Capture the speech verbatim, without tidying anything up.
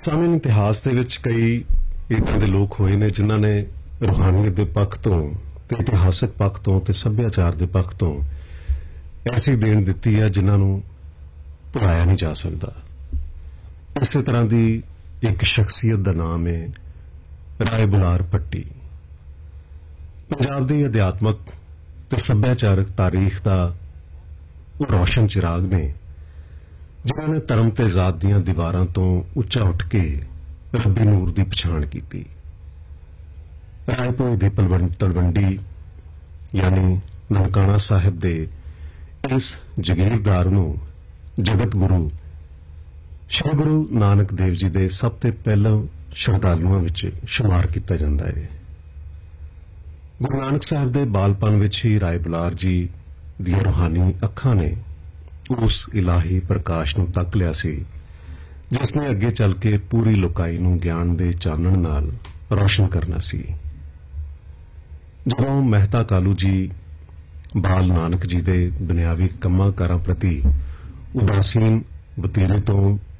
ਸਾਮਿਨ ਇਤਿਹਾਸ ਦੇ ਵਿੱਚ ਕਈ ਇਦਾਂ ਦੇ ਲੋਕ ਹੋਏ ਨੇ ਜਿਨ੍ਹਾਂ ਨੇ ਰੂਹਾਨੀਅਤ ਦੇ ਪੱਖ ਤੋਂ ਤੇ ਇਤਿਹਾਸਕ ਪੱਖ ਤੋਂ ਤੇ ਸੱਭਿਆਚਾਰ ਦੇ ਪੱਖ ਤੋਂ ਐਸੀ ਦੇਣ ਦਿੱਤੀ ਹੈ ਜਿਨ੍ਹਾਂ ਨੂੰ ਭੁਲਾਇਆ ਨਹੀਂ ਜਾ ਸਕਦਾ। ਇਸੇ ਤਰ੍ਹਾਂ ਦੀ ਇੱਕ ਸ਼ਖਸੀਅਤ ਦਾ ਨਾਮ ਹੈ ਰਾਏ ਬੁਲਾਰ ਭੱਟੀ। ਪੰਜਾਬ ਦੀ ਅਧਿਆਤਮਕ ਤੇ ਸੱਭਿਆਚਾਰਕ ਤਾਰੀਖ ਦਾ ਉਹ ਰੌਸ਼ਨ ਚਿਰਾਗ ਨੇ ਜਿਨ੍ਹਾਂ ਨੇ ਧਰਮ ਤੇ ਜ਼ਾਤ ਦੀਆਂ ਦੀਵਾਰਾਂ ਤੋਂ ਉੱਚਾ ਉੱਠ ਕੇ ਰੱਬੀ ਨੂਰ ਦੀ ਪਛਾਣ ਕੀਤੀ। ਰਾਏਪੁਰ ਦੀ ਤਲਵੰਡੀ ਯਾਨੀ ਨਨਕਾਣਾ ਸਾਹਿਬ ਦੇ ਇਸ ਜਗੀਰਦਾਰ ਨੂੰ ਜਗਤ ਗੁਰੂ ਸ਼੍ਰੀ ਗੁਰੂ ਨਾਨਕ ਦੇਵ ਜੀ ਦੇ ਸਭ ਤੋਂ ਪਹਿਲਾਂ ਸ਼ਰਧਾਲੂਆਂ ਵਿੱਚ ਸ਼ੁਮਾਰ ਕੀਤਾ ਜਾਂਦਾ ਹੈ। ਗੁਰੂ ਨਾਨਕ ਸਾਹਿਬ ਦੇ ਬਾਲਪਨ ਵਿੱਚ ਹੀ ਰਾਏ ਬੁਲਾਰ ਜੀ ਦੀਆਂ ਰੂਹਾਨੀ ਅੱਖਾਂ ਨੇ ਉਸ ਇਲਾਹੀ ਪ੍ਰਕਾਸ਼ ਨੂੰ ਤੱਕ ਲਿਆ ਸੀ ਜਿਸ ਨੇ ਅੱਗੇ ਚੱਲ ਕੇ ਪੂਰੀ ਲੋਕਾਈ ਨੂੰ ਗਿਆਨ ਦੇ ਚਾਨਣ ਨਾਲ ਰੌਸ਼ਨ ਕਰਨਾ ਸੀ। ਜਦੋਂ ਮਹਿਤਾ ਕਾਲੂ ਜੀ ਬਾਲ ਨਾਨਕ ਜੀ ਦੇ ਦੁਨਿਆਵੀ ਕੰਮਾਂ ਕਾਰਾਂ ਪ੍ਰਤੀ ਉਦਾਸੀਨ ਵਤੀਰੇ ਤੋਂ